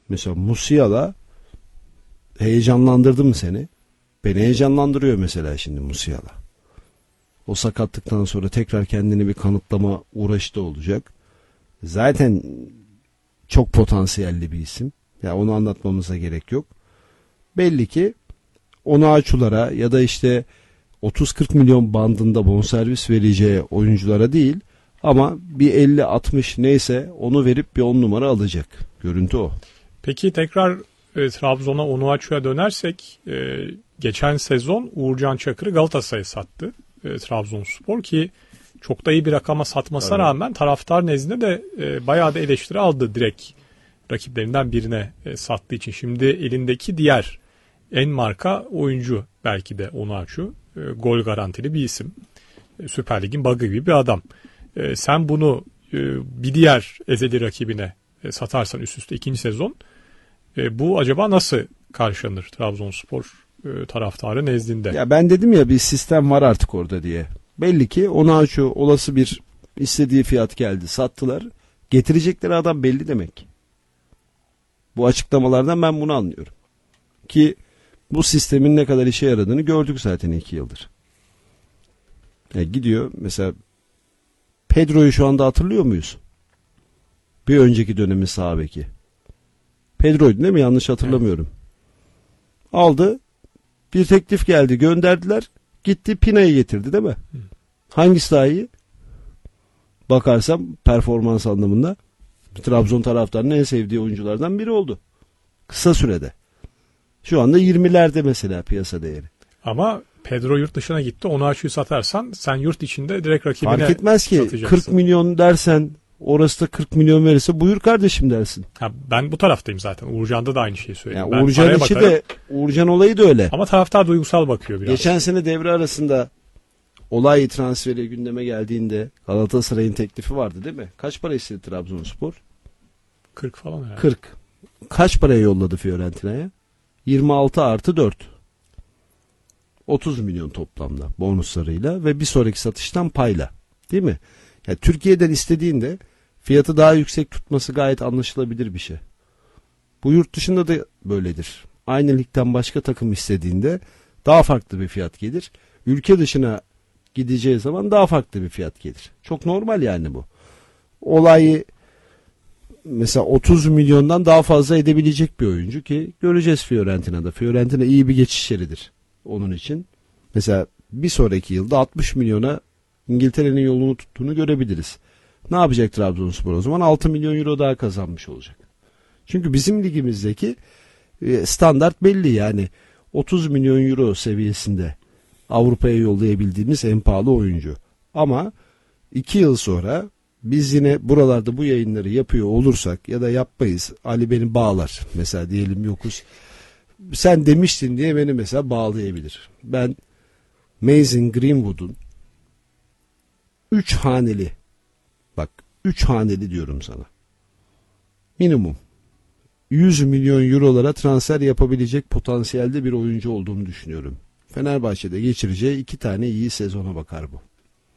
Mesela Musiala heyecanlandırdı mı seni? Beni heyecanlandırıyor mesela şimdi Musiala. O sakatlıktan sonra tekrar kendini bir kanıtlama uğraşta olacak. Zaten çok potansiyelli bir isim. Ya onu anlatmamıza gerek yok. Belli ki Onuachu'lara ya da işte 30-40 milyon bandında bonservis vereceği oyunculara değil ama bir 50-60 neyse onu verip bir 10 numara alacak. Görüntü o. Peki tekrar Trabzon'a, Onuachu'ya dönersek geçen sezon Uğurcan Çakır'ı Galatasaray'a sattı Trabzonspor ki çok da iyi bir rakama satmasına rağmen taraftar nezdinde de bayağı da eleştiri aldı direkt rakiplerinden birine sattığı için. Şimdi elindeki diğer en marka oyuncu belki de Onuachu. Gol garantili bir isim. Süper Lig'in bug'ı gibi bir adam. Sen bunu bir diğer ezeli rakibine satarsan üst üste ikinci sezon bu acaba nasıl karşılanır Trabzonspor taraftarı nezdinde? Ya ben dedim ya bir sistem var artık orada diye. Belli ki Onuachu olası bir istediği fiyat geldi. Sattılar. Getirecekleri adam belli demek. Bu açıklamalardan ben bunu anlıyorum. Ki bu sistemin ne kadar işe yaradığını gördük zaten 2 yıldır. Ya gidiyor mesela Pedro'yu şu anda hatırlıyor muyuz? Bir önceki dönemin sağ beki. Pedro'ydu değil mi? Yanlış hatırlamıyorum. Evet. Aldı. Bir teklif geldi. Gönderdiler. Gitti Pina'yı getirdi değil mi? Hı. Hangisi daha iyi? Bakarsam performans anlamında Trabzon taraftarının en sevdiği oyunculardan biri oldu. Kısa sürede. Şu anda 20'lerde mesela piyasa değeri. Ama Pedro yurt dışına gitti. Onuachu'yu satarsan sen yurt içinde direkt rakibine fark etmez ki satacaksın. 40 milyon dersen orası da 40 milyon verirse buyur kardeşim dersin. Ha, ben bu taraftayım zaten. Uğurcan'da da aynı şeyi söylüyorum. Yani Uğurcan işi de Uğurcan olayı da öyle. Ama taraftar duygusal bakıyor biraz. Geçen sene devre arasında olay transferi gündeme geldiğinde Galatasaray'ın teklifi vardı değil mi? Kaç para istedi Trabzonspor? 40 falan herhalde. 40. Kaç paraya yolladı Fiorentina'ya? 26 artı 4. 30 milyon toplamda bonuslarıyla ve bir sonraki satıştan payla. Değil mi? Yani Türkiye'den istediğinde fiyatı daha yüksek tutması gayet anlaşılabilir bir şey. Bu yurt dışında da böyledir. Aynı ligden başka takım istediğinde daha farklı bir fiyat gelir. Ülke dışına gideceği zaman daha farklı bir fiyat gelir. Çok normal yani bu. Olayı mesela 30 milyondan daha fazla edebilecek bir oyuncu ki göreceğiz Fiorentina'da. Fiorentina iyi bir geçiş yeridir onun için. Mesela bir sonraki yılda 60 milyona İngiltere'nin yolunu tuttuğunu görebiliriz. Ne yapacak Trabzonspor o zaman? 6 milyon euro daha kazanmış olacak. Çünkü bizim ligimizdeki standart belli yani 30 milyon euro seviyesinde Avrupa'ya yollayabildiğimiz en pahalı oyuncu. Ama 2 yıl sonra biz yine buralarda bu yayınları yapıyor olursak ya da yapmayız. Ali beni bağlar. Mesela diyelim yokuz. Sen demiştin diye beni mesela bağlayabilir. Ben Mason Greenwood'un 3 haneli, bak 3 haneli diyorum sana, minimum 100 milyon eurolara transfer yapabilecek potansiyelde bir oyuncu olduğunu düşünüyorum. Fenerbahçe'de geçireceği 2 tane iyi sezona bakar bu.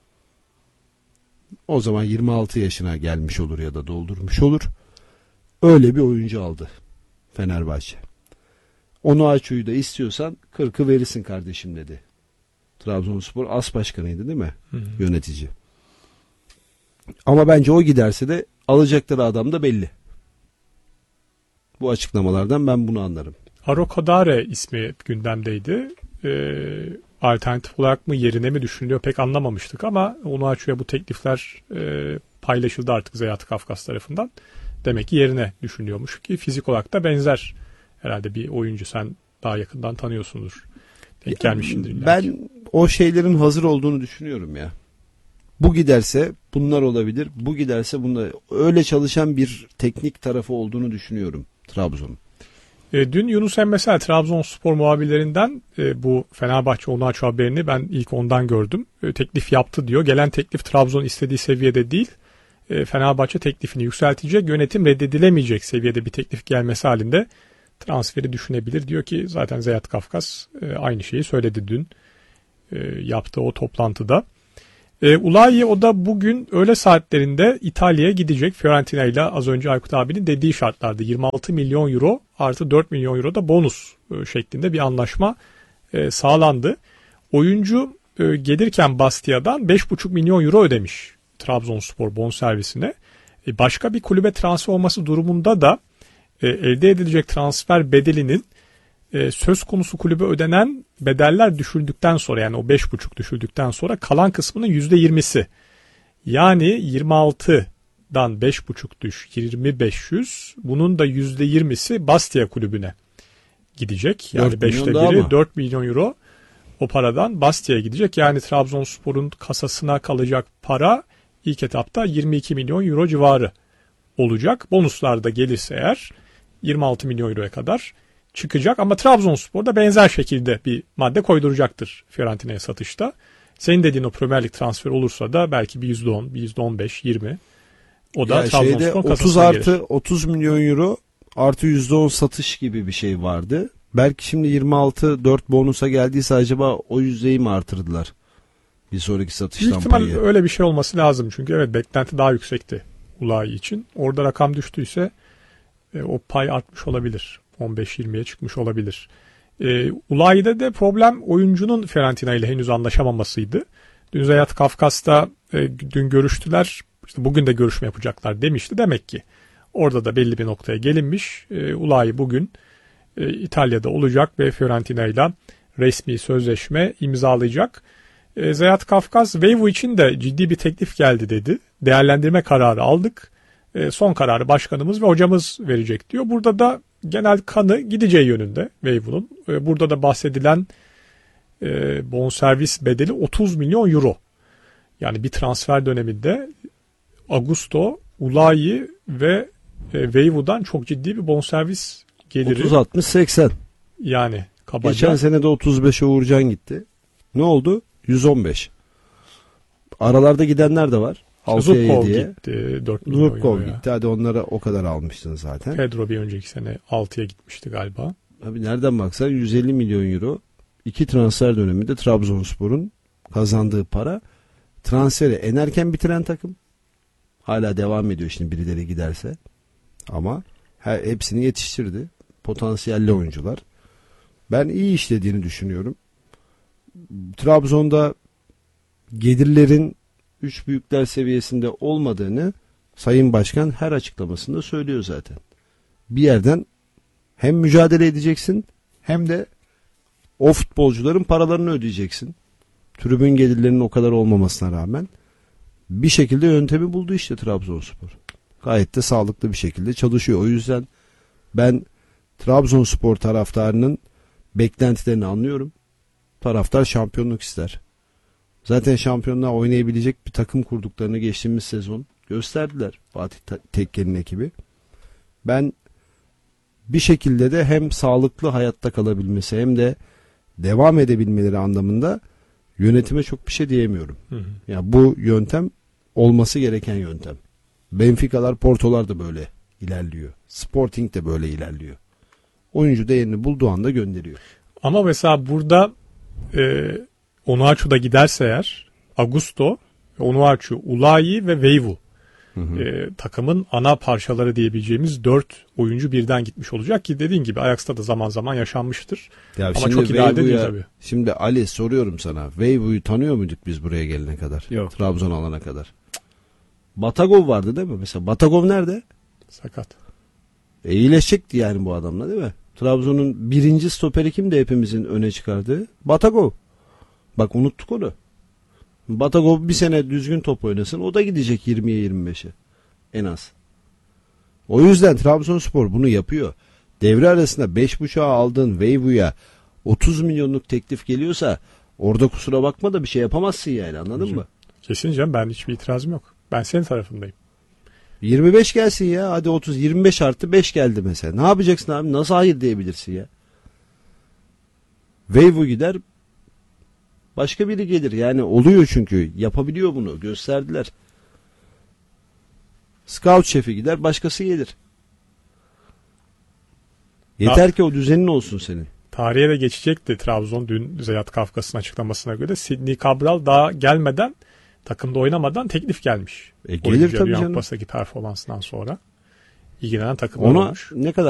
O zaman 26 yaşına gelmiş olur ya da doldurmuş olur. Öyle bir oyuncu aldı Fenerbahçe. Onuachu'yu da istiyorsan 40'ı verirsin kardeşim dedi. Trabzonspor as başkanıydı değil mi? Hı hı. Yönetici. Ama bence o giderse de alacakları adam da belli. Bu açıklamalardan ben bunu anlarım. Arokodare ismi gündemdeydi. Alternatif olarak mı yerine mi düşünülüyor pek anlamamıştık ama Onuachu'ya bu teklifler paylaşıldı artık Zeyat Kafkas tarafından. Demek ki yerine düşünülüyormuş ki fizik olarak da benzer herhalde bir oyuncu, sen daha yakından tanıyorsundur. Denk gelmişsindir. Ben o şeylerin hazır olduğunu düşünüyorum ya. Bu giderse bunlar olabilir. Bu giderse bunlar. Öyle çalışan bir teknik tarafı olduğunu düşünüyorum Trabzon'un. Dün Yunus Emmesel Trabzonspor muhabirlerinden bu Fenerbahçe Onuachu haberini ben ilk ondan gördüm. Teklif yaptı diyor. Gelen teklif Trabzon istediği seviyede değil. Fenerbahçe teklifini yükseltecek. Yönetim reddedilemeyecek seviyede bir teklif gelmesi halinde transferi düşünebilir. Diyor ki zaten Zeyat Kafkas aynı şeyi söyledi dün yaptığı o toplantıda. Ulayi o da bugün öğle saatlerinde İtalya'ya gidecek. Fiorentina ile az önce Aykut abinin dediği şartlarda 26 milyon euro artı 4 milyon euro da bonus şeklinde bir anlaşma sağlandı. Oyuncu gelirken Bastia'dan 5,5 milyon euro ödemiş Trabzonspor bonservisine. Başka bir kulübe transfer olması durumunda da elde edilecek transfer bedelinin söz konusu kulübe ödenen bedeller düşüldükten sonra, yani o 5,5 düşüldükten sonra kalan kısmının %20'si, yani 26'dan 5,5 düş 2500, bunun da %20'si Bastia kulübüne gidecek. Yani 5'te biri 4 milyon euro o paradan Bastia'ya gidecek. Yani Trabzonspor'un kasasına kalacak para ilk etapta 22 milyon euro civarı olacak. Bonuslar da gelirse eğer 26 milyon euroya kadar çıkacak. Ama Trabzonspor da benzer şekilde bir madde koyduracaktır Fiorentina'ya satışta. Senin dediğin o Premier Lig transferi olursa da belki bir %10, bir %15, 20. O da Trabzonspor'un kasasına gelir. 30 milyon euro artı %10 satış gibi bir şey vardı. Belki şimdi 26 4 bonusa geldiyse acaba o yüzdeyi mi artırdılar? Bir sonraki satıştan Büyük ihtimal payı. öyle bir şey olması lazım. Çünkü evet, beklenti daha yüksekti Ulayi için. Orada rakam düştüyse o pay artmış olabilir. 15-20'ye çıkmış olabilir. Ulayi'de de problem oyuncunun Fiorentina ile henüz anlaşamamasıydı. Dün Zeyat Kafkas'ta dün görüştüler. İşte bugün de görüşme yapacaklar demişti. Demek ki orada da belli bir noktaya gelinmiş. Ulayi bugün İtalya'da olacak ve Fiorentina ile resmi sözleşme imzalayacak. Zeyat Kafkas, Veyvu için de ciddi bir teklif geldi dedi. Değerlendirme kararı aldık. Son kararı başkanımız ve hocamız verecek diyor. Burada da genel kanı gideceği yönünde Veyvu'nun. Burada da bahsedilen bonservis bedeli 30 milyon euro. Yani bir transfer döneminde Augusto, Ulayi ve Veyvu'dan çok ciddi bir bonservis geliri. 30-60-80. Yani kabaca. Geçen sene de 35'e Uğurcan gitti. Ne oldu? 115. Aralarda gidenler de var. Zubkov gitti 4 milyon Zubkov euroya. gitti. Hadi onlara o kadar almıştın zaten. Pedro bir önceki sene 6'ya gitmişti galiba. Abi nereden baksan 150 milyon euro. 2 transfer döneminde Trabzonspor'un kazandığı para. Transferi en erken bitiren takım. Hala devam ediyor şimdi birileri giderse. Ama hepsini yetiştirdi. Potansiyelli oyuncular. Ben iyi işlediğini düşünüyorum. Trabzon'da gelirlerin 3 büyükler seviyesinde olmadığını Sayın Başkan her açıklamasında söylüyor zaten. Bir yerden hem mücadele edeceksin hem de o futbolcuların paralarını ödeyeceksin. Tribün gelirlerinin o kadar olmamasına rağmen bir şekilde yöntemi buldu işte Trabzonspor. Gayet de sağlıklı bir şekilde çalışıyor. O yüzden ben Trabzonspor taraftarının beklentilerini anlıyorum. Taraftar şampiyonluk ister. Zaten şampiyonluğa oynayabilecek bir takım kurduklarını geçtiğimiz sezon gösterdiler Fatih Tekkel'in ekibi. Ben bir şekilde de hem sağlıklı hayatta kalabilmesi hem de devam edebilmeleri anlamında yönetime çok bir şey diyemiyorum. Yani bu yöntem olması gereken yöntem. Benfica'lar, Porto'lar da böyle ilerliyor. Sporting de böyle ilerliyor. Oyuncu değerini bulduğu anda gönderiyor. Ama mesela burada Onuachu da giderse eğer Augusto, Onuachu, Ulayi ve Veyvu takımın ana parçaları diyebileceğimiz 4 oyuncu birden gitmiş olacak ki dediğin gibi Ajax'ta da zaman zaman yaşanmıştır. Ya ama çok ileride değil tabii. Şimdi Ali soruyorum sana. Veyvu'yu tanıyor muyduk biz buraya gelene kadar? Yok. Trabzon alana kadar. Batagov vardı değil mi? Mesela Batagov nerede? Sakat. İyileşecekti yani bu adamla değil mi? Trabzon'un birinci stoperi kimdi hepimizin öne çıkardığı? Batagov. Bak unuttuk onu. Batagov bir sene düzgün top oynasın. O da gidecek 20'ye 25'e. En az. O yüzden Trabzonspor bunu yapıyor. Devre arasında 5.5'a aldığın Veyvu'ya 30 milyonluk teklif geliyorsa orada kusura bakma da bir şey yapamazsın yani, anladın mı? Kesinlikle ben hiçbir itirazım yok. Ben senin tarafındayım. 25 gelsin ya. Hadi 30, 25 artı 5 geldi mesela. Ne yapacaksın abi? Nasıl hayır diyebilirsin ya? Veyvu gider. Başka biri gelir. Yani oluyor çünkü. Yapabiliyor bunu. Gösterdiler. Scout şefi gider. Başkası gelir. Yeter ki o düzenin olsun senin. Tarihe de geçecekti Trabzon dün Zeyat Kafkas'ın açıklamasına göre. Sidney Cabral daha gelmeden takımda oynamadan teklif gelmiş. Gelir Oyuncuya tabii Dünya canım. Kupası'ndaki performansından sonra ilgilenen takımlar Ona olmuş. ne kadar